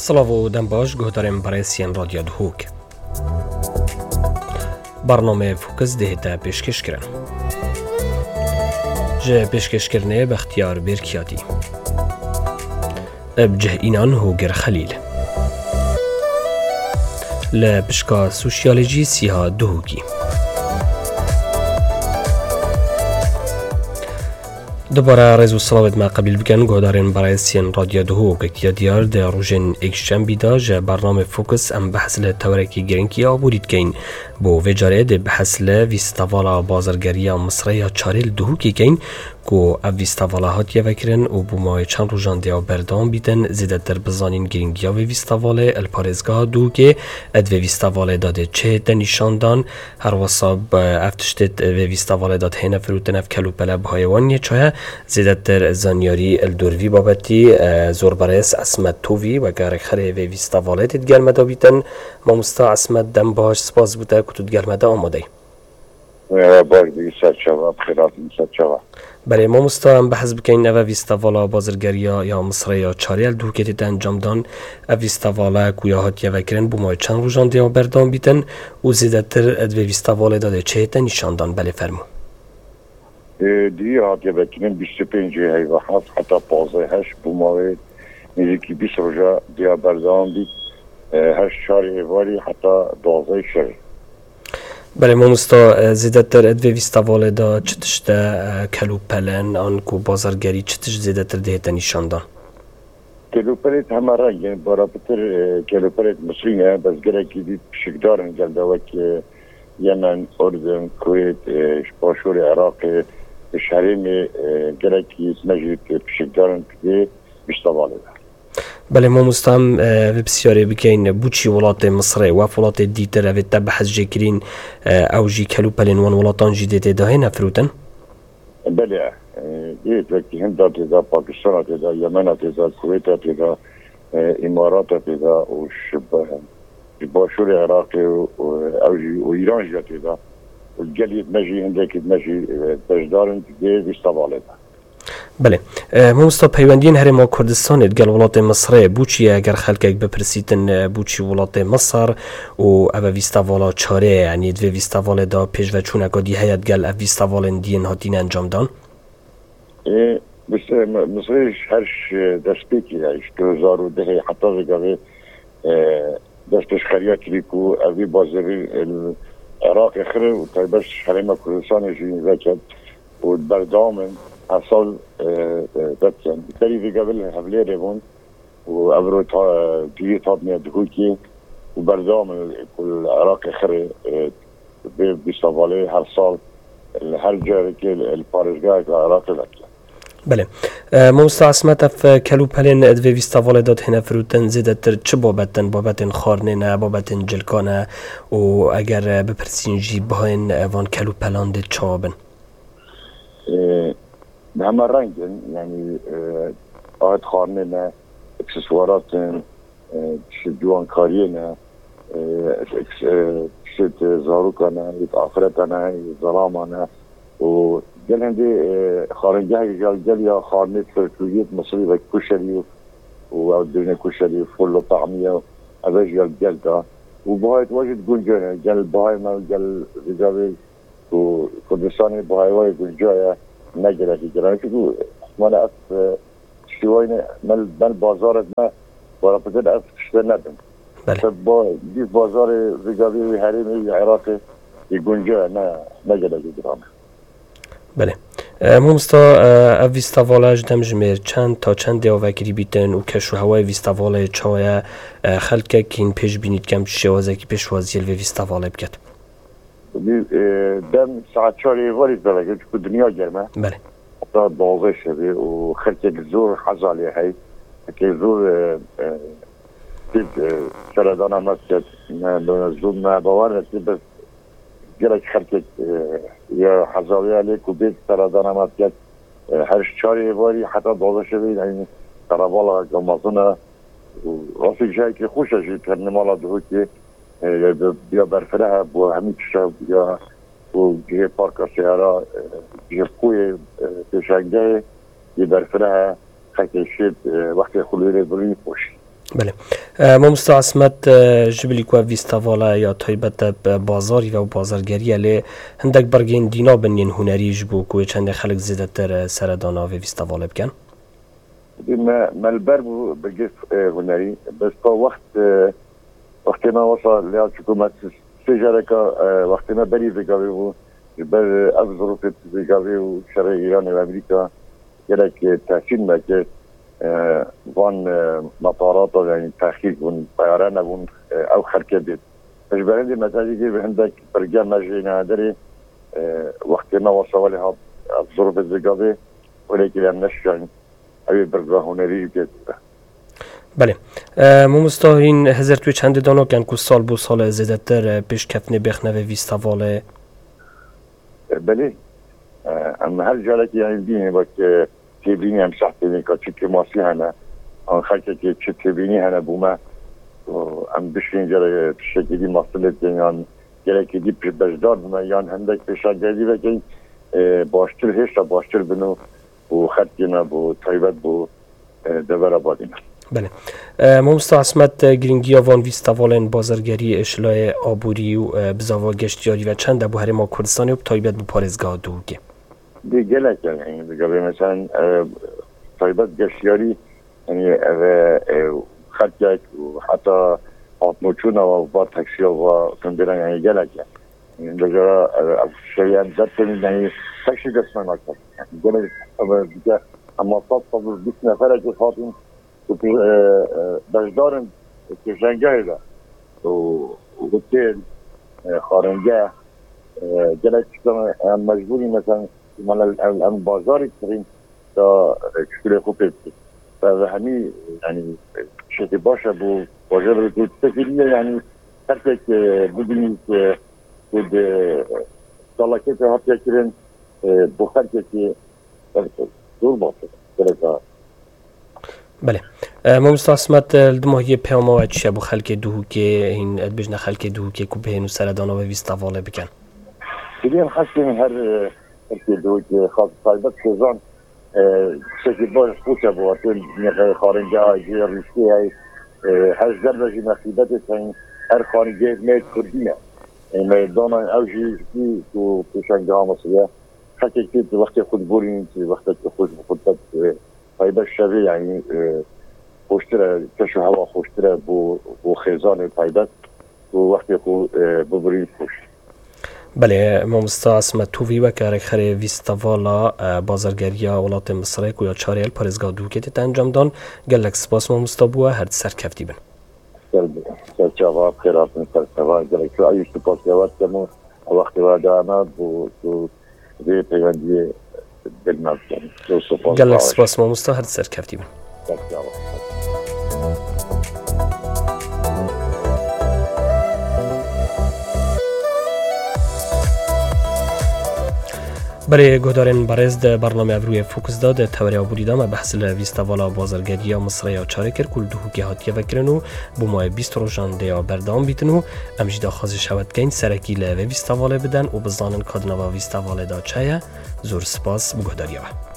سلاو دم باش گهدارم برای سین رادیو دهوک برنامه فوکس دهتا پیشکش کرن جه پیشکش کرنه بختیار بیرکیاتی ابجه اینان هوگر خلیل لپشکا سوشیالوجی سیها دهوکی دوباره رئیس الصلاوات ما قبل بکن گهدارن برای سین رادیو دهوک که دیار در روزن اکشنبه دا جه برنامه فوکس ام بحث لتورکی گرینکی آبورید کین بو وجاره ده بحث لویستوالا بازرگری مصری یا چارل دهوکی کین کو اویستوالا هاتیه وکرن و بو ماه چند روزان دیا بردام بیدن زیده در بزانین گرینگیا ویستواله الپارزگاه دو که اد ویستواله داده چه دنیشاندان هر وصاب افتشتت ویستواله داد هنه فروتن اف کلو پلا بهایوانی چه زیده در زانیاری الدوروی بابتی زور برایس اسمت تووی و گرک خره ویستواله تدگل مدا بیدن ما مستا اسمت دم باش سپاس بوده که تدگل مدا آماده باید دیگه سرچاوه بخیرات این سرچاوه بله ما مستهم بحث بکنین او ویستوالا بازرگریا یا مصر یا چاریل دو که دیده انجام دان او ویستوالا کویا هاتیه وکرن بو مای چند روزان دیا بردام بیتن و زیده تر ادوی ویستوالا داده چه هیتا نشان دان بله فرمو دیگه هاتیه وکرن 25 هیوه هفت حتی 15 بو مای نزدیکی 20 روزا دیا بردام بید 8 هیواری حتی 12 شهر بله ما مستا زیده تر ادوی ویستوالا دا چتش دا کلو پلن آن کو بازرگری چتش زیده تر دهیتا نشان دان کلوپرت همه رنگ برای بطر کلوپرت مصری نه بس گرکی دید شکدارن جلده وکی یمن، اردن، کویت، باشور عراق شهرین گرکی مجید شکدارن که ویستوالا ده بله ما مستهم بسیاری بکین بوچی ولات مصر و ولات دیتر و تبحث جکرین او جی کلو پلین وان ولاتان جدیده داهی نفروتن؟ بله یه وقتی هند دا پاکستان دا یمن دا کویت دا امارات دا و باشور عراق و ایران دا و گلیت مجی هندکت مجی بجدارن که ویستوالا ده بله ما مستا پیوندین هر ما کردستان ادگل ولات مصر بوچی اگر خلک بپرسیتن بوچی ولات مصر و او ویستوالا چاره یعنی دو ویستوالا دا پیش و چونکا دی هیت گل او ویستوالا دین هاتین انجام دان بس مصرش هرش دست پیکی داشت 2010 حتی بگوه دستش خریات لیکو اوی بازاری عراق اخره و تایبش حریم کردستان جوین وکد و بردامن اصال دادن تری بقبل هفله ريبون وابرو تيجي طابني دهوكي وبرزام كل عراق خير بيستوالي هر سال هر جاره که الپارزگاه عراق لکه بله مستعصمت في کلو پلین ادوی ویستوالا داد هنه فروتن زیده تر چه بابتن خارنه نه بابتن جلکانه و اگر بپرسین جی باین وان کلو پلان ده چابن همه رنگن یعنی آهد خارنه نه اکسسوارات جوانکاری نه شد زاروکا نه آخرت نه ظلام نه و گل هنده خارنگه گل یا خارنه ترکیت مصری و کشری و دونه کشری فل و طعمیه و اوش گل دا و باید واجد گنجانه گل باید من گل رجاوی و کردستان باید واجد گنجایه نگره که گرانه که دو مال اف شوائن مال بازارت نه برای پتر اف کشته ندم با دیز بازار رجاوی و حریم عراق یه گنجه نگره که گرانه بله ممستا او ویستوالا جدم جمیر چند تا چند دیاوکری بیتن و کشو هوای ویستوالا چاوه خلکه که این پیش بینید کم شوازه که پیش وازیل و ویستوالا بکد دم ساعت 4 وارد بلگه که دنیا گرمه بله تا 12 شبه و خلکه زور حزالی هی که زور تید سردان آمد که زور باور نسید بس گرک خلکه یا حزالی علی که بید سردان آمد که هرش 4 واری حتی 12 شبه این قربالا گمازونه راستی جایی که خوش اشید کرنه مالا دهو که بیا برفره با همین چشم یا و جه پارک سیارا جه کوی پیشنگه یه برفره خیلی شد وقتی خلوی بروی پوشی بله ما مستعصمت جبلی کو ویستاوالا یا تایبت بازاری و بازارگری لی هندک برگین دینا بنین هنری جبو کوی چند خلق زیده تر سردانا و ویستاوالا بکن؟ ما البر بجف هنری بس تا وقتنا وصل لها حكومة سجارة وقتنا بري زيقاوي بر أفضل في زيقاوي وشرق إيران وأمريكا يلك تحسين مكة وان مطارات يعني تأخير بون طيران بون أو خركة بيت فجبرين متاجي كي عندك برجال مجينا دري وقتنا وصل لها أفضل في زيقاوي ولكن لم نشجع أي برجال هنري بيت. بله مستاهین هزار توی چند دانو کن که سال بو سال زیاده تر پیش کفنه بخنه و ویستاواله بله اما هر جاله که یعنی بینه با که تبینی هم سحتینی که چی که ماسی هنه آن خلقه که چی تبینی هنه بومه هم بشین جاله شکلی مصلت یعنی جاله که دی پیش بجدار بومه یعنی هندک پیشا گردی و که باشتر هشتا باشتر بنو و خطینه بو طیبت بو دور آبادینه. بله ما مستعصمت گرینگی آوان ویستاوالن بازرگری اشلای آبوری و بزاوا گشتیاری و چند ابو هرما کردستانی و تایبت بو پارزگاه دوگه دیگه لکن یعنی دیگه مثلا تایبت گشتیاری یعنی خطیک و حتی آتموچون و با تکسی و کندران یعنی گلکن یعنی دیگه شریعت زد کنید یعنی تکسی دستمه مکتب دیگه اما صد بیست نفره که خواهدیم بجدارن که جنگه دا و هتل خارنگه جلت هم مجبوری مثلا من بازاری کنیم تا کشکل خوب بید و همی یعنی شتی باشه بو واجب رو تکیلیه یعنی هر که ببینید که بود سالاکه که حتی کرن بخار که دور باشه جلت بله ما مستعصمت دماغی پیام‌آور چیه با خلک دوه که این ادبیجن خلک دوه که کوبه هنو سردانا و ویستاواله بکن. دیدیم خواستیم هر که دوه که خاص طایبت خزان شکل باش خوشه بود نیقه خارنجه های جیر ریشتی های هشت درجه مخیبت این هر خارنجه مید کردینه میدان اوجی تو پیشنگه ها مصریه خلک که وقتی خود بورین وقتی که خود طایبت شبه یعنی خوشتره کشو هوا خوشتره بو خیزان طایبت و وقتی خود ببرید خوش. بله ما مستعصمت توی و که خری ویستاوالا بازرگری ولات مصر که یا چهار پارزگاه دوکت انجام دان گلک سپاس ما مستابوه هر سر کفتی بن. سر جواب خیرات سر جواب گلک ایش سپاس جواب کمو وقتی وادانا بو تو دی پیوندی دلناز کن. گلک سپاس ما مستا هر سر کفتی بن. سر جواب. برای گودارن برز برنامه ابروی فوکس داد توری آبودی دام بحث ویستاوالا بازرگری یا مصر یا چاره کر کل دوه که هاتیه وکرنو با ماه 20 روزانده یا بردام بیتنو امجدا خواهش شود گین سرکی ل ویستاوالا بدن و بزانن کادنا و ویستاوالا دا چایه زور سپاس بگوداریه.